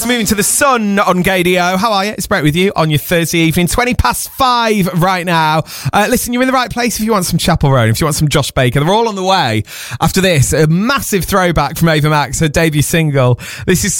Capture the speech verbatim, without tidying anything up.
Moving to the Sun on Gadio. How are you? It's Brett with you on your Thursday evening, twenty past five right now. Uh, listen, you're in the right place if you want some Chapel Roan, if you want some Josh Baker. They're all on the way. After this, a massive throwback from Ava Max, her debut single. This is